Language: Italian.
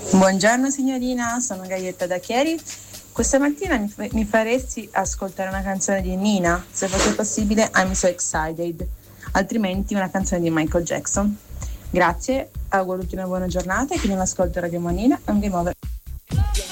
Buongiorno signorina, sono Gaietta da Chieri. Questa mattina mi faresti ascoltare una canzone di Nina? Se fosse possibile, I'm so excited. Altrimenti una canzone di Michael Jackson. Grazie, auguro tutti una buona giornata e chi non ascolta Radio Manina è un game over.